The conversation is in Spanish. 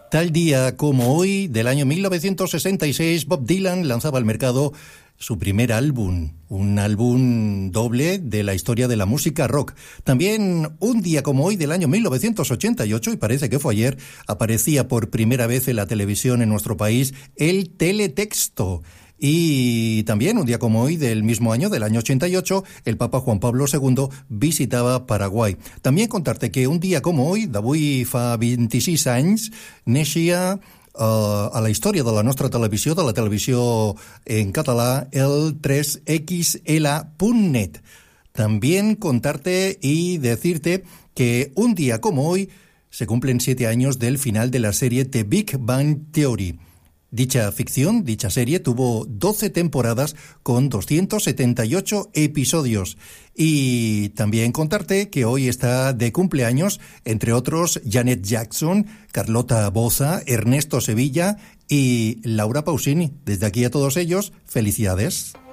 Tal día como hoy, del año 1966, Bob Dylan lanzaba al mercado su primer álbum, un álbum doble de la historia de la música rock. También un día como hoy del año 1988, y parece que fue ayer, aparecía por primera vez en la televisión en nuestro país el teletexto. Y también un día como hoy del mismo año, del año 88, el Papa Juan Pablo II visitava Paraguai. También contarte que un dia com hoy, d'avui fa 26 anys, neixia a la història de la nostra televisió, de la televisió en català, el 3XL.net. También contarte y decirte que un día como hoy se cumplen 7 años del final de la serie The Big Bang Theory. Dicha ficción, dicha serie, tuvo 12 temporadas con 278 episodios. Y también contarte que hoy está de cumpleaños, entre otros, Janet Jackson, Carlota Boza, Ernesto Sevilla y Laura Pausini. Desde aquí a todos ellos, felicidades.